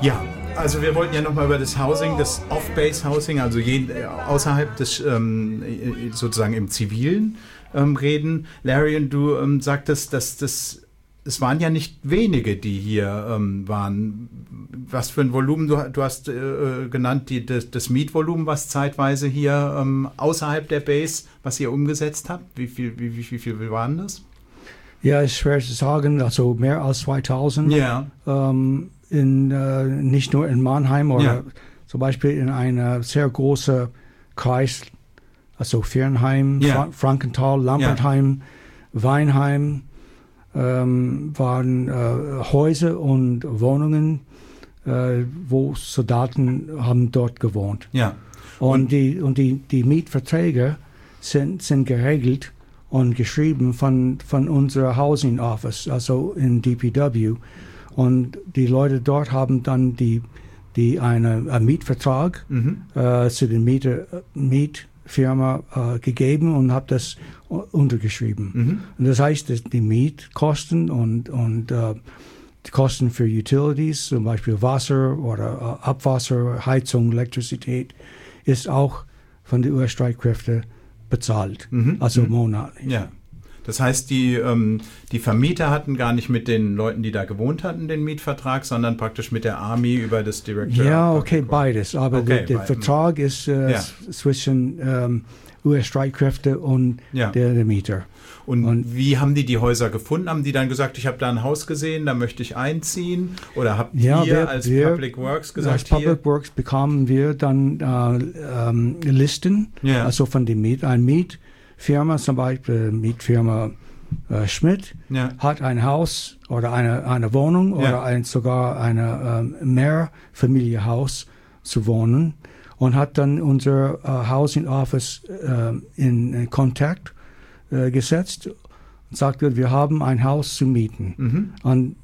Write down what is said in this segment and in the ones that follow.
Ja, also wir wollten ja nochmal über das Housing, das Off-Base-Housing, also außerhalb des, sozusagen im Zivilen reden. Larry, und du sagtest, dass es waren ja nicht wenige, die hier waren. Was für ein Volumen? Du hast genannt das Mietvolumen, was zeitweise hier außerhalb der Base, was ihr umgesetzt habt. Wie viel waren das? Ja, ist schwer zu sagen. Also mehr als 2000. Ja. Nicht nur in Mannheim oder zum Beispiel in einer sehr großen Kreis, also Viernheim, Frankenthal, Lambertheim, Weinheim, waren Häuser und Wohnungen, wo Soldaten haben dort gewohnt. Ja. Und die Mietverträge sind geregelt und geschrieben von unserer Housing Office, also in DPW. Und die Leute dort haben dann einen Mietvertrag zu den Mietfirma gegeben und haben das untergeschrieben. Und das heißt, dass die Mietkosten und die Kosten für Utilities, zum Beispiel Wasser oder Abwasser, Heizung, Elektrizität, ist auch von den US-Streitkräften bezahlt, also monatlich. Ja. Das heißt, die Vermieter hatten gar nicht mit den Leuten, die da gewohnt hatten, den Mietvertrag, sondern praktisch mit der Army über das Director. Ja, okay, beides. Aber der Vertrag ist zwischen US-Streitkräfte und der Mieter. Und wie haben die Häuser gefunden? Haben die dann gesagt, ich habe da ein Haus gesehen, da möchte ich einziehen? Oder habt ihr als Public Works gesagt, als Public Works bekamen wir dann Listen, also von der Mietfirma, zum Beispiel Mietfirma Schmidt, hat ein Haus oder eine Wohnung oder sogar ein Mehrfamilienhaus zu wohnen und hat dann unser Housing Office in Kontakt gesetzt und sagte, wir haben ein Haus zu mieten. Und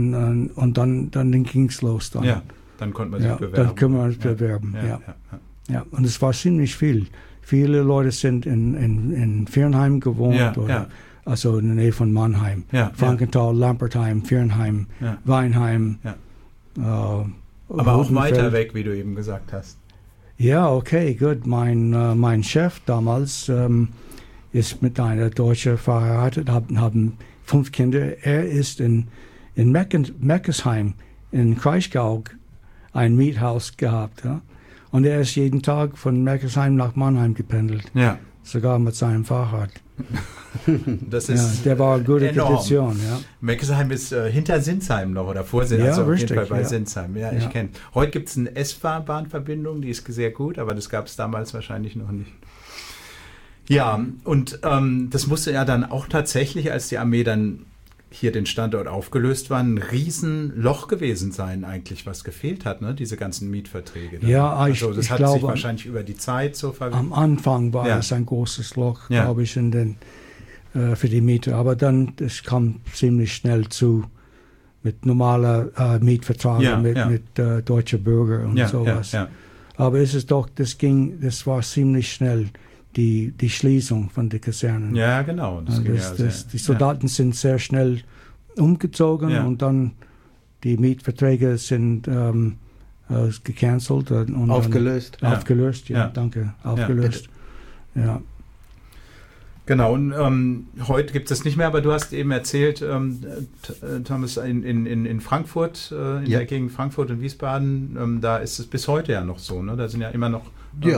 dann ging es los. Ja, dann konnte man sich bewerben. Dann können wir uns bewerben, ja. Und es war ziemlich viel. Viele Leute sind in Viernheim gewohnt, also in der Nähe von Mannheim. Frankenthal, Lambertheim, Viernheim, Weinheim. Aber auch weiter weg, wie du eben gesagt hast. Ja, okay, gut. Mein Chef damals ist mit einer Deutschen verheiratet, haben 5 Kinder. Er ist in Meckesheim in Kraichgau ein Miethaus gehabt. Ja? Und er ist jeden Tag von Meckesheim nach Mannheim gependelt. Ja. Sogar mit seinem Fahrrad. Das ist der war eine gute Petition. Ja. Meckesheim ist hinter Sinsheim noch oder vor Sinsheim, also richtig, auf jeden Fall bei Sinsheim. Ja, ich kenne. Heute gibt es eine S-Bahn-Verbindung, die ist sehr gut, aber das gab es damals wahrscheinlich noch nicht. Ja, und das musste ja dann auch tatsächlich, als die Armee dann hier den Standort aufgelöst war, ein Riesenloch gewesen sein eigentlich, was gefehlt hat, ne? Diese ganzen Mietverträge. Dann. Ja, also das hat sich wahrscheinlich über die Zeit so verwendet. Am Anfang war es ein großes Loch, glaube ich, für die Mieter. Aber dann, das kam ziemlich schnell mit normaler Mietverträgen mit deutschen Bürgern und sowas. Ja. Aber es ist doch, das war ziemlich schnell. Die Schließung von den Kasernen. Ja, genau. Die Soldaten sind sehr schnell umgezogen und dann die Mietverträge sind gecancelt. Und aufgelöst. Aufgelöst, danke. Aufgelöst. Ja. Genau, und heute gibt es das nicht mehr, aber du hast eben erzählt, Thomas, in Frankfurt, in der Gegend Frankfurt und Wiesbaden, da ist es bis heute ja noch so, ne? Da sind ja immer noch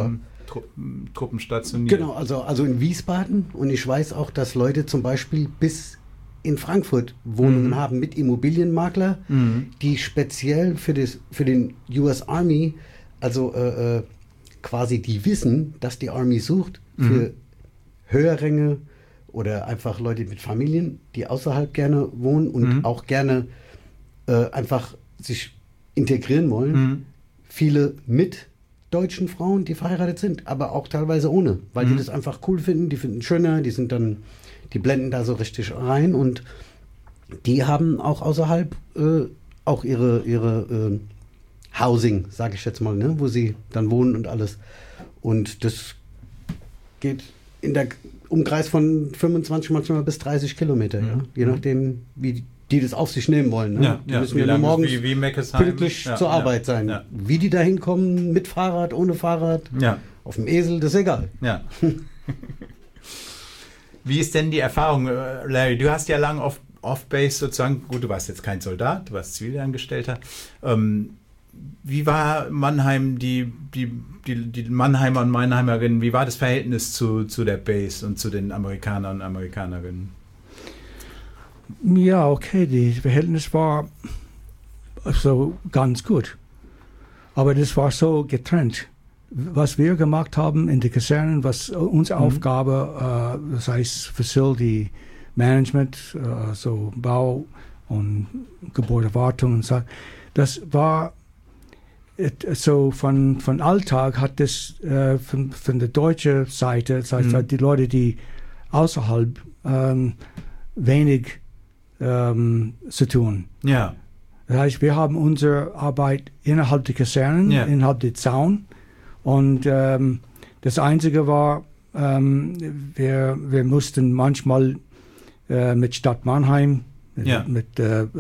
Truppen stationiert. Genau, also in Wiesbaden, und ich weiß auch, dass Leute zum Beispiel bis in Frankfurt Wohnungen haben mit Immobilienmakler, die speziell für den US Army, also quasi die wissen, dass die Army sucht für Höherränge oder einfach Leute mit Familien, die außerhalb gerne wohnen und auch gerne einfach sich integrieren wollen. Viele mit deutschen Frauen, die verheiratet sind, aber auch teilweise ohne, weil die das einfach cool finden, die finden schöner, die blenden da so richtig rein und die haben auch außerhalb auch ihre Housing, sage ich jetzt mal, ne, wo sie dann wohnen und alles. Und das geht in der Umkreis von 25, manchmal bis 30 Kilometer, je nachdem, wie die das auf sich nehmen wollen. Ne? Ja, die ja, müssen wie ja nur lange- morgens wie Meckesheim. pünktlich Ja, zur ja, Arbeit sein. ja. Wie die da hinkommen, mit Fahrrad, ohne Fahrrad, Ja, auf dem Esel, das ist egal. ja. Wie ist denn die Erfahrung, Larry? Du hast ja lang Off-Base sozusagen, gut, du warst jetzt kein Soldat, du warst Zivilangestellter. Wie war Mannheim, die Mannheimer und Mannheimerinnen, wie war das Verhältnis zu der Base und zu den Amerikanern und Amerikanerinnen? Ja, okay, das Verhältnis war so ganz gut. Aber das war so getrennt. Was wir gemacht haben in den Kasernen, was unsere Aufgabe, das heißt Facility Management, so Bau und Gebäudewartung und so, das war so von Alltag hat das von der deutschen Seite, das heißt die Leute, die außerhalb wenig zu tun. Ja. Das heißt, wir haben unsere Arbeit innerhalb der Kasernen, innerhalb der Zaun. Und das Einzige war, wir mussten manchmal mit Stadt Mannheim, mit der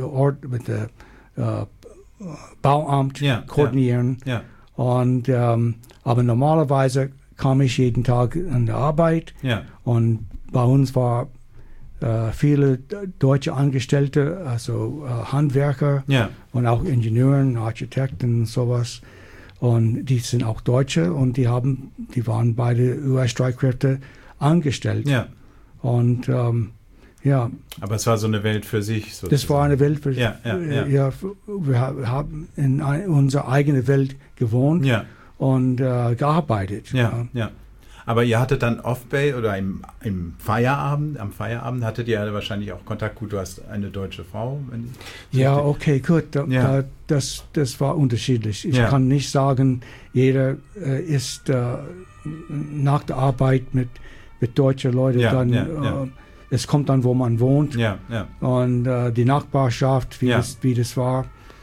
Bauamt koordinieren. Ja. Und, aber normalerweise kam ich jeden Tag an der Arbeit. Ja. Und bei uns war viele deutsche Angestellte, also Handwerker und auch Ingenieuren, Architekten und sowas. Und die sind auch Deutsche und die waren beide US-Streitkräfte angestellt. Ja. Und ja. Aber es war so eine Welt für sich. Sozusagen. Das war eine Welt für sich. Ja. Wir haben in unserer eigenen Welt gewohnt und gearbeitet. Ja. Aber ihr hattet dann Off-Bay oder am Feierabend hattet ihr wahrscheinlich auch Kontakt. Gut, du hast eine deutsche Frau. Ja, okay, gut. Das war unterschiedlich. Ich kann nicht sagen, jeder ist nach der Arbeit mit deutschen Leuten es kommt dann, wo man wohnt. Und die Nachbarschaft, wie das war.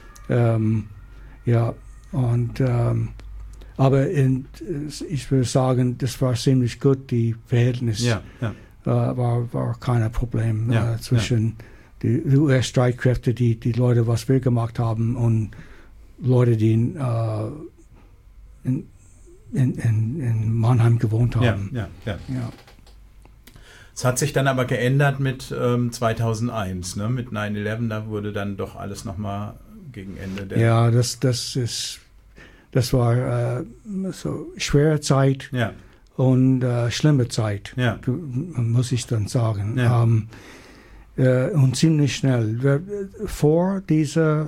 Aber ich würde sagen, das war ziemlich gut, die Verhältnis. War kein Problem zwischen den US-Streitkräften, die Leute, was wir gemacht haben, und Leute, die in Mannheim gewohnt haben. Ja. Es hat sich dann aber geändert mit 2001, ne? Mit 9/11, da wurde dann doch alles nochmal gegen Ende der... Ja, das war so schwere Zeit und schlimme Zeit, muss ich dann sagen. Und ziemlich schnell. Vor dieser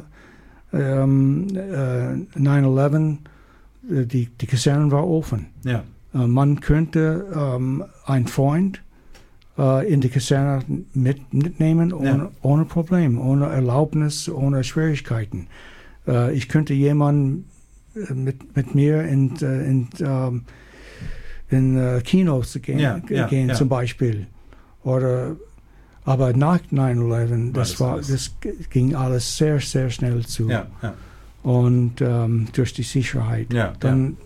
9/11, die Kasernen war offen. Man könnte einen Freund in die Kaserne mitnehmen ohne Problem, ohne Erlaubnis, ohne Schwierigkeiten. Ich könnte jemanden mit mir in Kinos gehen zum Beispiel. Aber nach 9/11, das ging alles sehr, sehr schnell zu. Und durch die Sicherheit. Dann,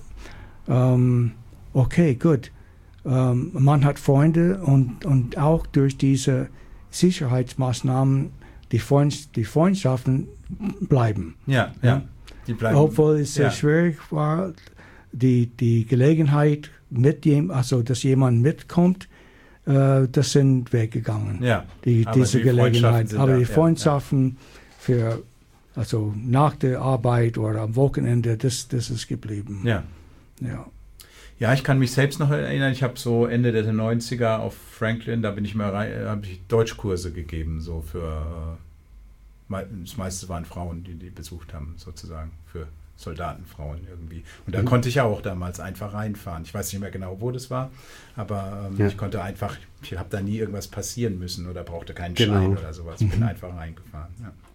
okay, gut. Man hat Freunde und auch durch diese Sicherheitsmaßnahmen die Freundschaften bleiben. Die bleiben. Obwohl es sehr schwierig war, die Gelegenheit, dass jemand mitkommt, das sind weggegangen. Diese Gelegenheit. Aber die Freundschaften also nach der Arbeit oder am Wochenende, das ist geblieben. Ja, ich kann mich selbst noch erinnern, ich habe so Ende der 90er auf Franklin, da habe ich Deutschkurse gegeben, so für, das meiste waren Frauen, die besucht haben, sozusagen, für Soldatenfrauen irgendwie. Und da konnte ich auch damals einfach reinfahren. Ich weiß nicht mehr genau, wo das war, aber ich konnte einfach, ich habe da nie irgendwas passieren müssen oder brauchte keinen Schein oder sowas. Ich bin einfach reingefahren.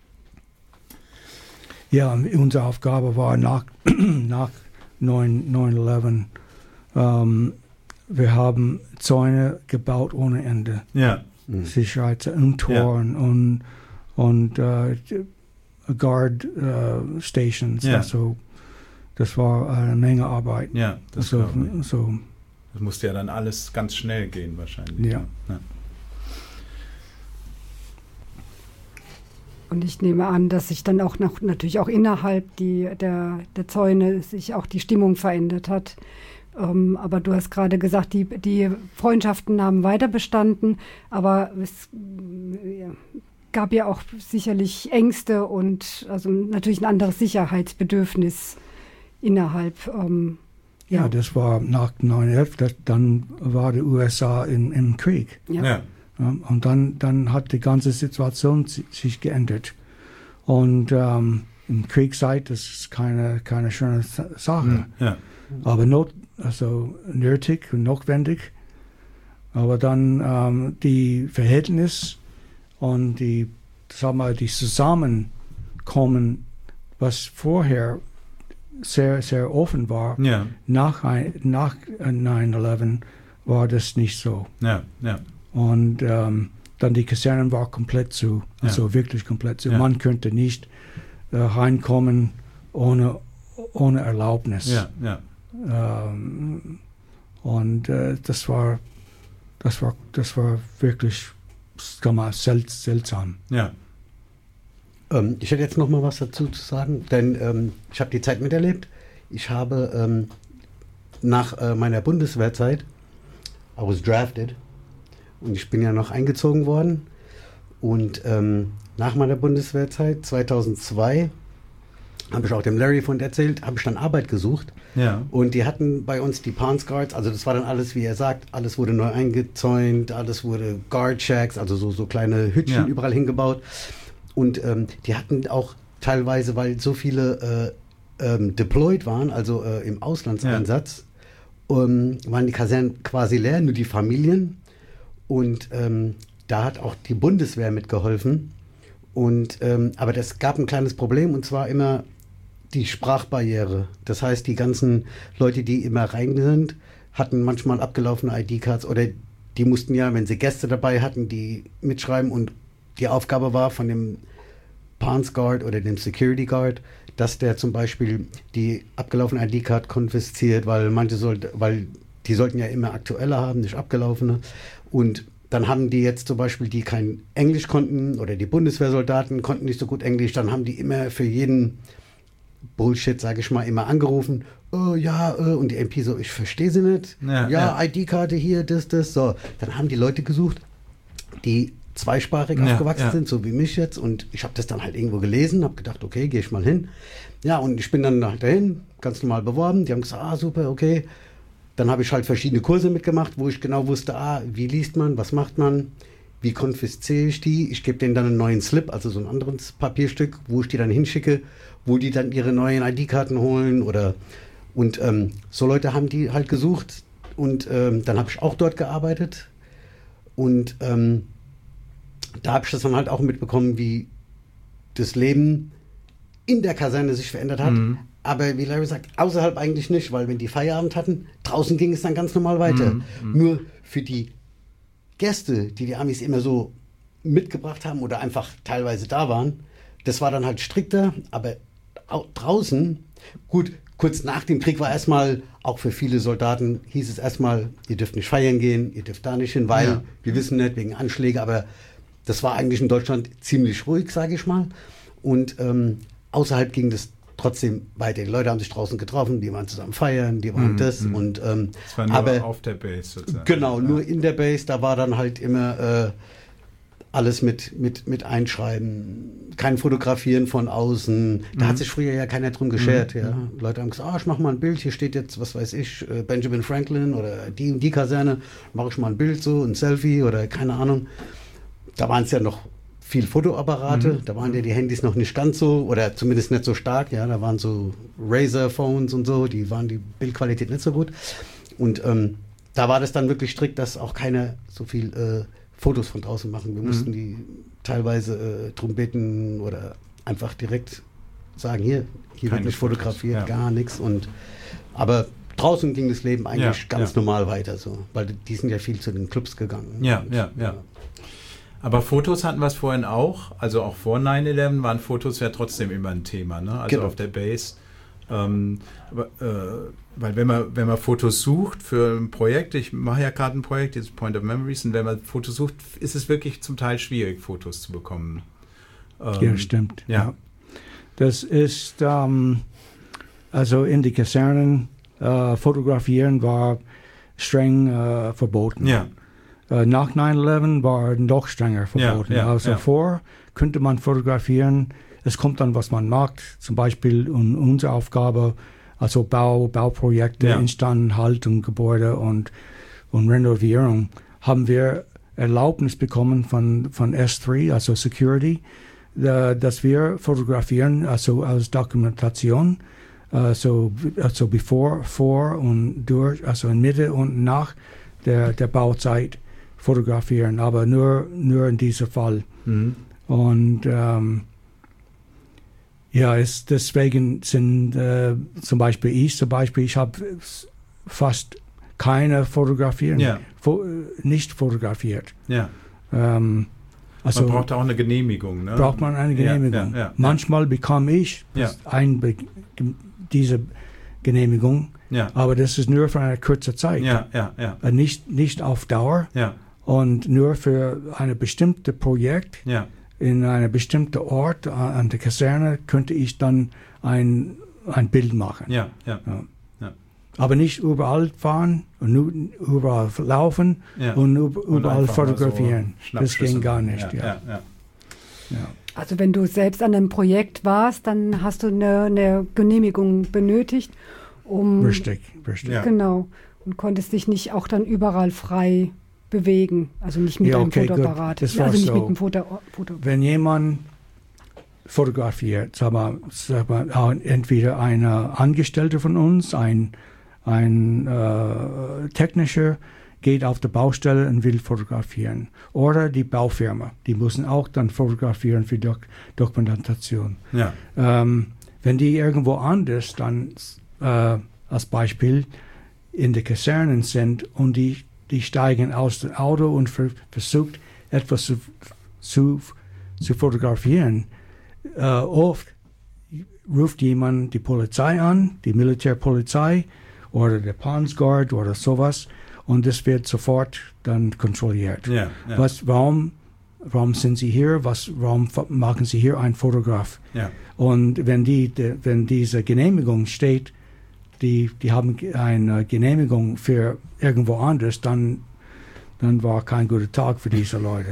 Ja, unsere Aufgabe war nach 9/11, wir haben Zäune gebaut ohne Ende. Sicherheits- und Toren und Guard Stations. Also das war eine Menge Arbeit. Das musste ja dann alles ganz schnell gehen wahrscheinlich. Und ich nehme an, dass sich dann auch noch natürlich auch innerhalb der Zäune sich auch die Stimmung verändert hat. Aber du hast gerade gesagt, die Freundschaften haben weiter bestanden, aber es gab ja auch sicherlich Ängste und also natürlich ein anderes Sicherheitsbedürfnis innerhalb. Ja, das war nach 9/11, dann war die USA im Krieg. Ja. Und dann hat die ganze Situation sich geändert. Und im Kriegszeit, das ist keine schöne Sache. Ja. Aber nötig und notwendig. Aber dann die Verhältnis und die Zusammenkommen, was vorher sehr, sehr offen war, nach 9/11 war das nicht so. Ja. Und dann die Kasernen war komplett zu, also wirklich komplett zu. Man könnte nicht reinkommen ohne Erlaubnis. Ja. Und das war wirklich, kann man seltsam. Ja. Ich hätte jetzt noch mal was dazu zu sagen, denn ich habe die Zeit miterlebt. Ich habe nach meiner Bundeswehrzeit, I was drafted, und ich bin ja noch eingezogen worden. Und nach meiner Bundeswehrzeit, 2002, habe ich auch dem Larry von erzählt, habe ich dann Arbeit gesucht. Ja. Und die hatten bei uns die Pawns Guards, also das war dann alles, wie er sagt, alles wurde neu eingezäunt, alles wurde Guard Shacks, also so kleine Hütchen überall hingebaut. Und die hatten auch teilweise, weil so viele deployed waren, also im Auslandseinsatz, waren die Kasernen quasi leer, nur die Familien. Und da hat auch die Bundeswehr mitgeholfen. Und aber das gab ein kleines Problem, und zwar immer die Sprachbarriere. Das heißt, die ganzen Leute, die immer rein sind, hatten manchmal abgelaufene ID-Cards oder die mussten ja, wenn sie Gäste dabei hatten, die mitschreiben, und die Aufgabe war von dem Pawns Guard oder dem Security Guard, dass der zum Beispiel die abgelaufene ID-Card konfisziert, weil die sollten ja immer aktuelle haben, nicht abgelaufene. Und dann haben die jetzt zum Beispiel, die kein Englisch konnten, oder die Bundeswehrsoldaten konnten nicht so gut Englisch, dann haben die immer für jeden Bullshit, sage ich mal, immer angerufen. Und die MP so, ich verstehe sie nicht. Ja. ID-Karte hier, das. So, dann haben die Leute gesucht, die zweisprachig aufgewachsen sind, so wie mich jetzt. Und ich habe das dann halt irgendwo gelesen, habe gedacht, okay, gehe ich mal hin. Ja, und ich bin dann dahin, ganz normal beworben. Die haben gesagt, super, okay. Dann habe ich halt verschiedene Kurse mitgemacht, wo ich genau wusste, wie liest man, was macht man, wie konfisziere ich die. Ich gebe denen dann einen neuen Slip, also so ein anderes Papierstück, wo ich die dann hinschicke, wo die dann ihre neuen ID-Karten holen. Und so Leute haben die halt gesucht. Und dann habe ich auch dort gearbeitet. Und da habe ich das dann halt auch mitbekommen, wie das Leben in der Kaserne sich verändert hat. Mhm. Aber wie Larry sagt, außerhalb eigentlich nicht, weil wenn die Feierabend hatten, draußen ging es dann ganz normal weiter. Nur für die Gäste, die Amis immer so mitgebracht haben oder einfach teilweise da waren, das war dann halt strikter, aber draußen, gut, kurz nach dem Krieg war erstmal, auch für viele Soldaten, hieß es erstmal, ihr dürft nicht feiern gehen, ihr dürft da nicht hin, weil wir wissen nicht, wegen Anschläge, aber das war eigentlich in Deutschland ziemlich ruhig, sage ich mal. Und außerhalb ging das trotzdem weiter. Die Leute haben sich draußen getroffen, die waren zusammen feiern, die waren das. Und, das war nur aber, auf der Base sozusagen. Genau, nur in der Base, da war dann halt immer alles mit Einschreiben, kein Fotografieren von außen. Da hat sich früher ja keiner drum geschert. Ja. Leute haben gesagt, ich mach mal ein Bild, hier steht jetzt, was weiß ich, Benjamin Franklin oder die und die Kaserne, mache ich mal ein Bild so, ein Selfie oder keine Ahnung. Da waren es ja noch viel Fotoapparate, da waren ja die Handys noch nicht ganz so, oder zumindest nicht so stark, ja, da waren so Razer-Phones und so, die Bildqualität nicht so gut. Und da war das dann wirklich strikt, dass auch keiner so viel Fotos von draußen machen. Wir mussten die teilweise drum bitten oder einfach direkt sagen, hier wird nicht fotografiert, gar nichts. Aber draußen ging das Leben eigentlich ganz normal weiter, so, weil die sind ja viel zu den Clubs gegangen. Ja. Aber Fotos hatten wir es vorhin auch, also auch vor 9/11 waren Fotos ja trotzdem immer ein Thema, ne? Also auf der Base. Weil wenn man Fotos sucht für ein Projekt, ich mache ja gerade ein Projekt, jetzt Point of Memories, und wenn man Fotos sucht, ist es wirklich zum Teil schwierig, Fotos zu bekommen. Ja, stimmt. Ja. Das ist, also in die Kasernen, fotografieren war streng verboten. Ja. Nach 9/11 war noch strenger verboten. Also vor könnte man fotografieren. Es kommt dann, was man mag. Zum Beispiel unsere Aufgabe, also Bauprojekte, Instandhaltung, Gebäude und Renovierung, haben wir Erlaubnis bekommen von S3, also Security, dass wir fotografieren, also als Dokumentation, also bevor, vor und durch, also in Mitte und nach der Bauzeit fotografieren, aber nur in diesem Fall. Und deswegen sind zum Beispiel ich habe fast keine nicht fotografiert. Ja. Also man braucht auch eine Genehmigung. Ne? Braucht man eine Genehmigung. Ja. Manchmal bekam ich diese Genehmigung, aber das ist nur für eine kurze Zeit. Nicht auf Dauer und nur für ein bestimmtes Projekt. In einem bestimmten Ort an der Kaserne könnte ich dann ein Bild machen. Ja. Aber nicht überall fahren und nur überall laufen und überall fotografieren. So das ging gar nicht. Ja. Also wenn du selbst an einem Projekt warst, dann hast du eine Genehmigung benötigt, Richtig. Genau. Und konntest dich nicht auch dann überall frei bewegen, also nicht mit einem Fotoapparat. Das war also nicht so. mit einem Foto. Wenn jemand fotografiert, sag mal, entweder eine Angestellte von uns, ein Technischer geht auf die Baustelle und will fotografieren. Oder die Baufirma, die müssen auch dann fotografieren für Dokumentation. Ja. Wenn die irgendwo anders dann als Beispiel in der Kasernen sind und die steigen aus dem Auto und versucht etwas zu fotografieren. Oft ruft jemand die Polizei an, die Militärpolizei oder der Panzerguard oder sowas und das wird sofort dann kontrolliert. Warum sind Sie hier? Warum machen Sie hier einen Fotograf? Und wenn diese Genehmigung steht, die haben eine Genehmigung für irgendwo anders, dann war kein guter Tag für diese Leute.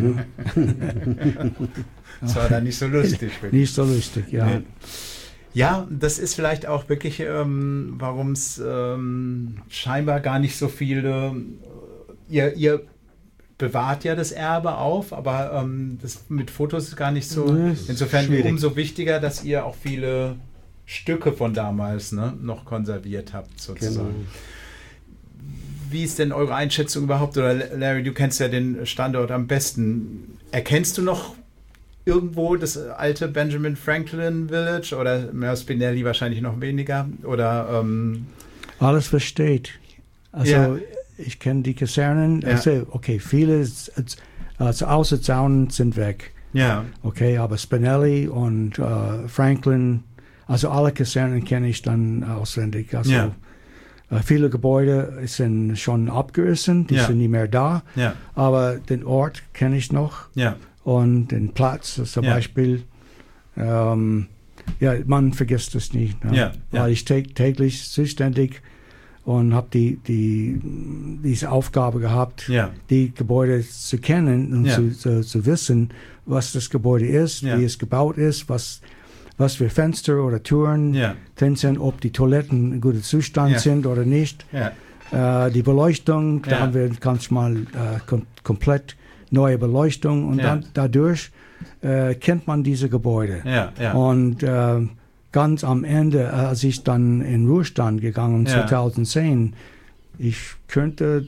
Das war dann nicht so lustig. Nicht so lustig, ja. Nee. Ja, das ist vielleicht auch wirklich, warum es scheinbar gar nicht so viele, ihr bewahrt ja das Erbe auf, aber das mit Fotos ist gar nicht so, insofern umso wichtiger, dass ihr auch viele Stücke von damals noch konserviert habt, sozusagen. Genau. Wie ist denn eure Einschätzung überhaupt? Oder Larry, du kennst ja den Standort am besten. Erkennst du noch irgendwo das alte Benjamin Franklin Village oder Spinelli wahrscheinlich noch weniger? Oder alles versteht. Also ich kenne die Kasernen. Also, okay, viele außer Zaun sind weg. Ja. Okay, aber Spinelli und Franklin, also alle Kasernen kenne ich dann auswendig. Also viele Gebäude sind schon abgerissen, die sind nicht mehr da. Ja. Aber den Ort kenne ich noch. Ja. Und den Platz zum Beispiel. Man vergisst es nicht. Ne? Ja. Weil ich täglich zuständig und habe diese Aufgabe gehabt, die Gebäude zu kennen und zu wissen, was das Gebäude ist, wie es gebaut ist, was für Fenster oder Türen drin sind, ob die Toiletten in gutem Zustand sind oder nicht. Ja. Die Beleuchtung, da haben wir manchmal komplett neue Beleuchtung und dann dadurch kennt man diese Gebäude. Ja. Ja. Und ganz am Ende, als ich dann in Ruhestand gegangen 2010, ich könnte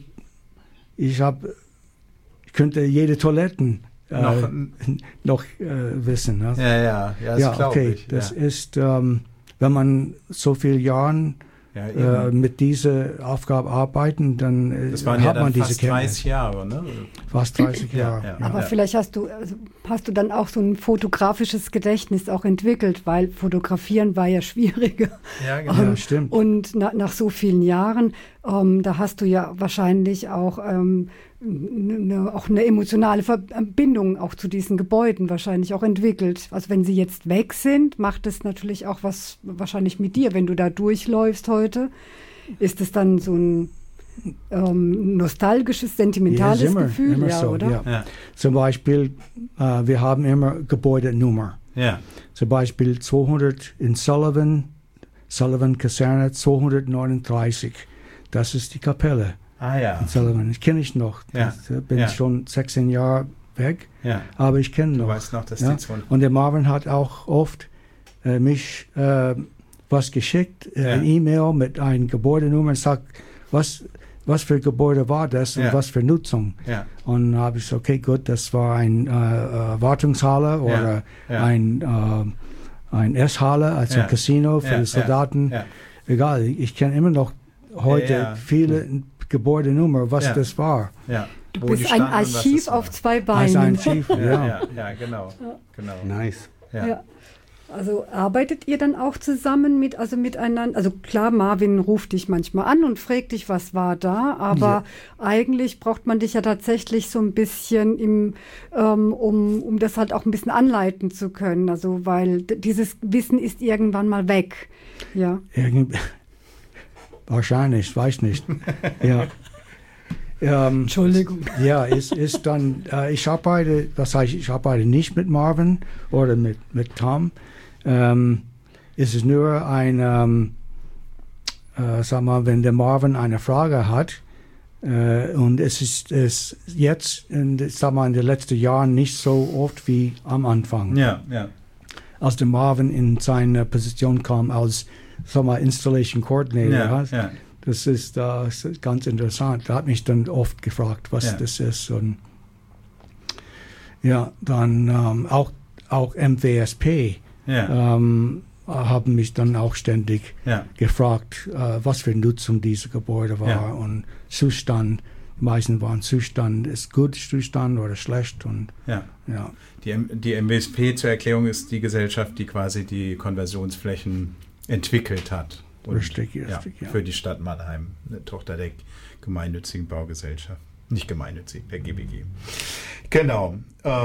jede Toiletten noch wissen. Ne? Ja, das glaube ich. Das ist, wenn man so viele Jahre mit dieser Aufgabe arbeiten, dann das waren hat man diese diese Kenntnis. 30 Jahre, ne? Fast 30 Jahre. Ja. Aber vielleicht hast du dann auch so ein fotografisches Gedächtnis auch entwickelt, weil fotografieren war ja schwieriger. Ja, genau. Stimmt. Und nach so vielen Jahren, Da hast du ja wahrscheinlich auch eine emotionale Verbindung auch zu diesen Gebäuden wahrscheinlich auch entwickelt. Also wenn sie jetzt weg sind, macht es natürlich auch was wahrscheinlich mit dir. Wenn du da durchläufst heute, ist es dann so ein nostalgisches, sentimentales Gefühl, immer ja, so, oder? Ja. Ja. Zum Beispiel, wir haben immer Gebäudenummer. Ja. Zum Beispiel 200 in Sullivan Kaserne 239. Das ist die Kapelle in Sullivan. Ich kenne ich noch. Ja. Bin schon 16 Jahre weg, aber ich kenne noch. Du weißt noch, dass die 200. Und der Marvin hat auch oft mich was geschickt, eine E-Mail mit einer Gebäudenummer und sagt, was für Gebäude war das und was für Nutzung. Ja. Und habe ich gesagt, okay, gut, das war eine Wartungshalle oder ein Esshalle, also ein Casino für die Soldaten. Ja. Egal, ich kenne immer noch heute viele Gebäudenummer, was das war. Ja. Du bist ein Archiv auf zwei Beinen. Ein Archiv, ja, genau. Nice. Ja. Also arbeitet ihr dann auch zusammen miteinander? Also klar, Marvin ruft dich manchmal an und fragt dich, was war da, aber eigentlich braucht man dich ja tatsächlich so ein bisschen um das halt auch ein bisschen anleiten zu können. Also weil dieses Wissen ist irgendwann mal weg. Ja. Wahrscheinlich, weiß nicht. Ja. Entschuldigung. Ja, ist dann, ich arbeite nicht mit Marvin oder mit Tom. Es ist nur sag mal, wenn der Marvin eine Frage hat, und es ist jetzt, in den letzten Jahren nicht so oft wie am Anfang. Ja. Als der Marvin in seine Position kam als, sag mal, Installation Coordinator, das ist ganz interessant. Da hat mich dann oft gefragt, was das ist. Und dann auch MWSP haben mich dann auch ständig gefragt, was für Nutzung diese Gebäude war und Zustand. Die meisten waren Zustand, ist gut Zustand oder schlecht. Und, Die MWSP zur Erklärung ist die Gesellschaft, die quasi die Konversionsflächen entwickelt hat. Und, richtig. Für die Stadt Mannheim, eine Tochter der gemeinnützigen Baugesellschaft. Nicht gemeinnützig, der GBG. Genau.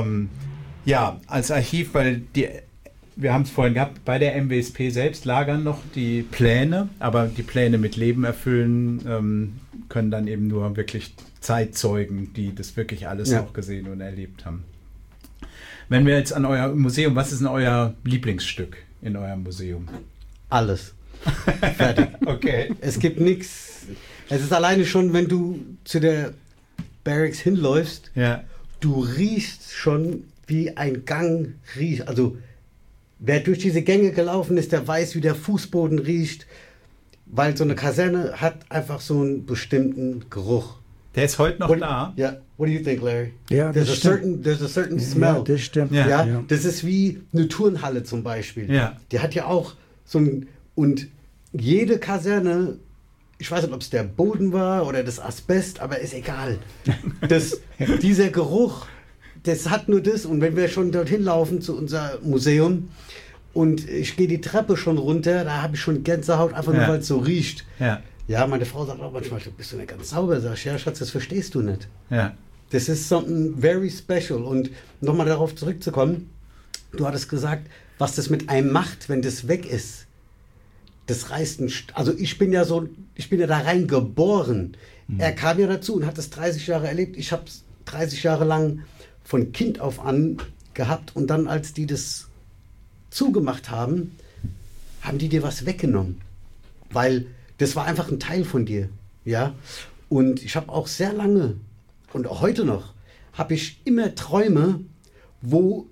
Als Archiv, weil wir haben es vorhin gehabt, bei der MWSP selbst lagern noch die Pläne, aber die Pläne mit Leben erfüllen können dann eben nur wirklich Zeitzeugen, die das wirklich alles auch gesehen und erlebt haben. Wenn wir jetzt an euer Museum, was ist denn euer Lieblingsstück in eurem Museum? Alles. Fertig. Okay. Es gibt nichts. Es ist alleine schon, wenn du zu der Barracks hinläufst, du riechst schon, wie ein Gang riecht. Also wer durch diese Gänge gelaufen ist, der weiß, wie der Fußboden riecht, weil so eine Kaserne hat einfach so einen bestimmten Geruch. Der ist heute noch da? Ja. What do you think, Larry? Ja, there's a certain smell. Ja, das stimmt. Ja. Das ist wie eine Turnhalle zum Beispiel. Ja. Die hat ja auch so ein... Und jede Kaserne, ich weiß nicht, ob es der Boden war oder das Asbest, aber ist egal. Dieser Geruch, das hat nur das. Und wenn wir schon dorthin laufen zu unserem Museum und ich gehe die Treppe schon runter, da habe ich schon Gänsehaut, einfach nur, weil es so riecht. Ja, meine Frau sagt auch manchmal, du bist so nicht ganz sauber. Sag ich, ja, Schatz, das verstehst du nicht. Das ist something very special. Und nochmal darauf zurückzukommen, du hattest gesagt, was das mit einem macht, wenn das weg ist. Das reißt also ich bin ja da rein geboren. Er kam ja dazu und hat das 30 Jahre erlebt. Ich habe es 30 Jahre lang von Kind auf an gehabt und dann, als die das zugemacht haben, haben die dir was weggenommen. Weil das war einfach ein Teil von dir. Ja? Und ich habe auch sehr lange und auch heute noch, habe ich immer Träume, wo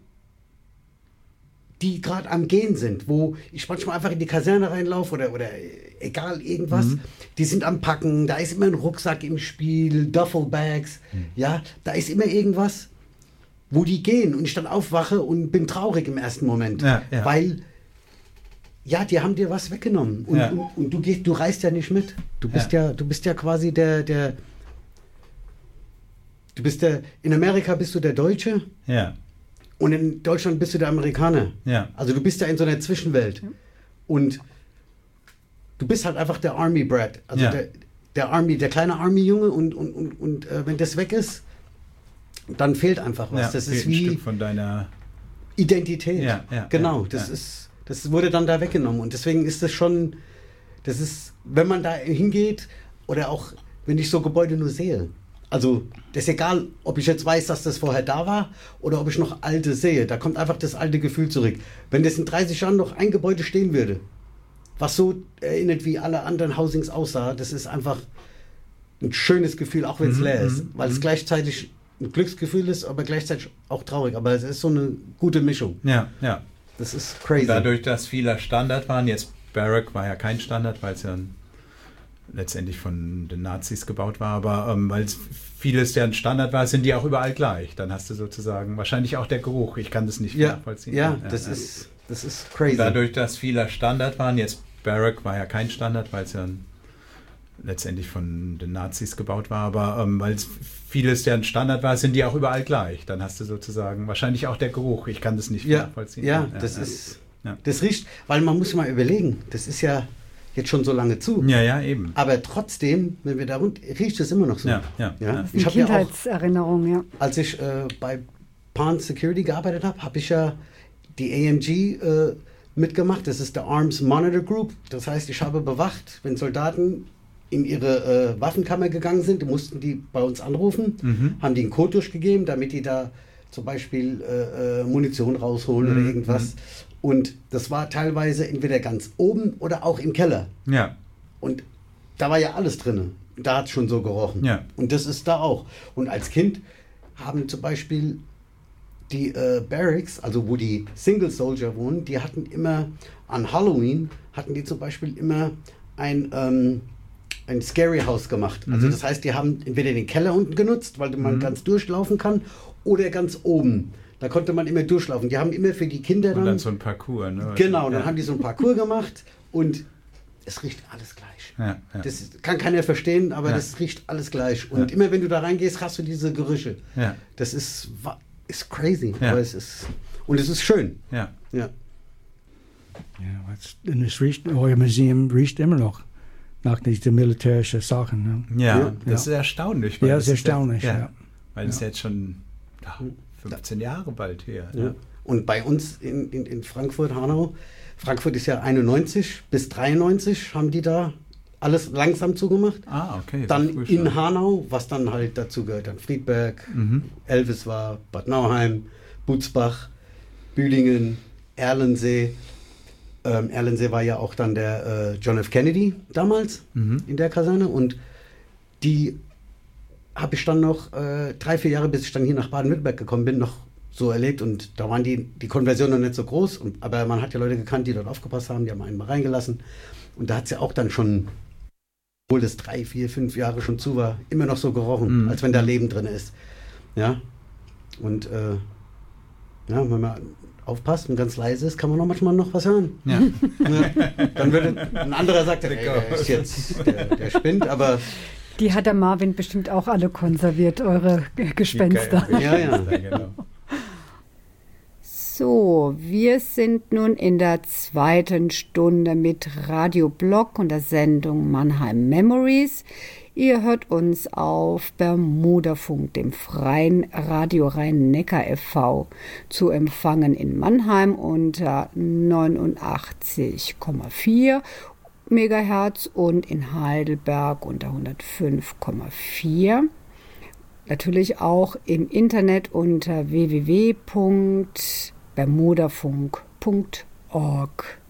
die gerade am Gehen sind, wo ich manchmal einfach in die Kaserne reinlaufe oder egal, irgendwas. Die sind am Packen, da ist immer ein Rucksack im Spiel, Duffelbags, da ist immer irgendwas, wo die gehen und ich dann aufwache und bin traurig im ersten Moment, weil die haben dir was weggenommen und du reist ja nicht mit. Du bist ja quasi in Amerika bist du der Deutsche. Und in Deutschland bist du der Amerikaner. Also du bist ja in so einer Zwischenwelt. Und du bist halt einfach der Army Brat. Also der kleine Army-Junge und wenn das weg ist, dann fehlt einfach was. Ja, das fehlt ist ein wie Stück von deiner Identität. Ja, genau, ja. das wurde dann da weggenommen und deswegen ist das schon, wenn man da hingeht oder auch, wenn ich so Gebäude nur sehe, also das ist egal, ob ich jetzt weiß, dass das vorher da war oder ob ich noch alte sehe, da kommt einfach das alte Gefühl zurück. Wenn das in 30 Jahren noch ein Gebäude stehen würde, was so erinnert, wie alle anderen Housings aussah, das ist einfach ein schönes Gefühl, auch wenn es leer ist, weil es gleichzeitig ein Glücksgefühl ist, aber gleichzeitig auch traurig. Aber es ist so eine gute Mischung. Ja. Das ist crazy. Und dadurch, dass viele Standard waren, jetzt Barrack war ja kein Standard, weil es ja letztendlich von den Nazis gebaut war, aber weil vieles ja ein Standard war, sind die auch überall gleich. Dann hast du sozusagen wahrscheinlich auch der Geruch. Ich kann das nicht nachvollziehen. Ja, das ist crazy. Und dadurch, dass viele Standard waren, jetzt Barrack war ja kein Standard, weil es ja letztendlich von den Nazis gebaut war, aber weil vieles ja ein Standard war, sind die auch überall gleich. Dann hast du sozusagen wahrscheinlich auch der Geruch. Ich kann das nicht nachvollziehen. Das riecht, weil man muss mal überlegen, das ist ja jetzt schon so lange zu. Ja, eben. Aber trotzdem, wenn wir da runter, riecht es immer noch so. Ja. Das ist eine Kindheitserinnerung, ja. Als ich bei Pawn Security gearbeitet habe, habe ich ja die AMG mitgemacht. Das ist der Arms Monitor Group. Das heißt, ich habe bewacht, wenn Soldaten in ihre Waffenkammer gegangen sind, mussten die bei uns anrufen, haben die einen Code durchgegeben, damit die da zum Beispiel Munition rausholen oder irgendwas. Und das war teilweise entweder ganz oben oder auch im Keller. Ja. Und da war ja alles drin. Da hat es schon so gerochen. Ja. Und das ist da auch. Und als Kind haben zum Beispiel die Barracks, also wo die Single Soldier wohnen, die hatten immer an Halloween, hatten die zum Beispiel immer ein Scary House gemacht. Also das heißt, die haben entweder den Keller unten genutzt, weil man ganz durchlaufen kann, oder ganz oben. Da konnte man immer durchlaufen. Die haben immer für die Kinder dann... Und dann so ein Parcours, ne? Genau, dann haben die so ein Parcours gemacht und es riecht alles gleich. Ja. Das kann keiner verstehen, aber das riecht alles gleich. Und immer wenn du da reingehst, hast du diese Gerüche. Ja. Das ist crazy, Ja. aber es ist schön. Ja. Ja. Und es riecht, euer Museum riecht immer noch nach diesen militärischen Sachen. Ne? Ja, das ist erstaunlich. Ja, das ist erstaunlich, ja. Weil es jetzt schon 15 Jahre bald her. Ja. Und bei uns in Frankfurt, Hanau, Frankfurt ist ja 91 bis 93, haben die da alles langsam zugemacht. Ah, okay. Dann in Hanau, was dann halt dazu gehört, dann Friedberg, Elvis war, Bad Nauheim, Butzbach, Büdingen, Erlensee. Erlensee war ja auch dann der John F. Kennedy damals in der Kaserne und die habe ich dann noch 3-4 Jahre, bis ich dann hier nach Baden-Württemberg gekommen bin, noch so erlebt und da waren die Konversion noch nicht so groß, aber man hat ja Leute gekannt, die dort aufgepasst haben, die haben einen mal reingelassen und da hat es ja auch dann schon, obwohl das 3, 4, 5 Jahre schon zu war, immer noch so gerochen, als wenn da Leben drin ist. Ja, und wenn man aufpasst und ganz leise ist, kann man noch manchmal noch was hören. Ja. Dann würde ein anderer sagen, der ist jetzt, der spinnt, aber... Die hat der Marvin bestimmt auch alle konserviert, eure Gespenster. Ja. Genau. So, wir sind nun in der 2. Stunde mit Radio Blog und der Sendung Mannheim Memories. Ihr hört uns auf Bermudafunk, dem freien Radio Rhein-Neckar e.V., zu empfangen in Mannheim unter 89,4 Megahertz und in Heidelberg unter 105,4. Natürlich auch im Internet unter www.bermudafunk.org.